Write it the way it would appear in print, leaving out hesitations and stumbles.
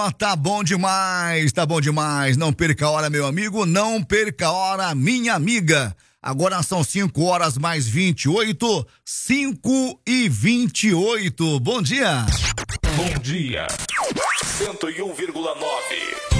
Tá bom demais, tá bom demais. Não perca a hora, meu amigo, não perca a hora, minha amiga. Agora são 5 horas mais 28, 5:28. Bom dia. Bom dia. 101,9.